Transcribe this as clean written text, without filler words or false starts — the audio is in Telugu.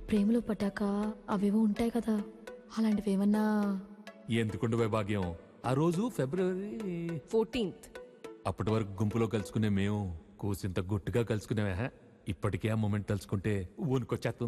ప్రేమలో పడ్డాక అవేవో ఉంటాయి కదా, అలాంటివి ఏమన్నా? ఎందుకుండవే భాగ్యం, ఆ రోజు ఫిబ్రవరి 14th. అప్పటి వరకు గుంపులో కలుసుకునే మేము కూసింత గుట్టుగా కలుసుకునేవా? ఇప్పటికే ఆ మూమెంట్ తలుచుకుంటే ఊనుకొచ్చేస్తుంది.